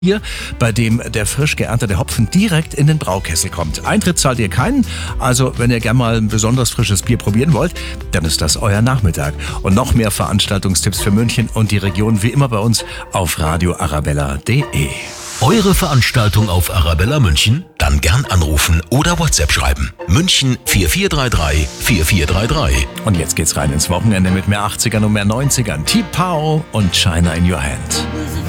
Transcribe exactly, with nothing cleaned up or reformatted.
Hier, bei dem der frisch geerntete Hopfen direkt in den Braukessel kommt. Eintritt zahlt ihr keinen, also wenn ihr gerne mal ein besonders frisches Bier probieren wollt, dann ist das euer Nachmittag. Und noch mehr Veranstaltungstipps für München und die Region wie immer bei uns auf radio arabella punkt de. Eure Veranstaltung auf Arabella München? Dann gern anrufen oder WhatsApp schreiben. München vier vier drei drei vier vier drei drei. Und jetzt geht's rein ins Wochenende mit mehr achtzigern und mehr neunzigern. T-Pow und China in Your Hand.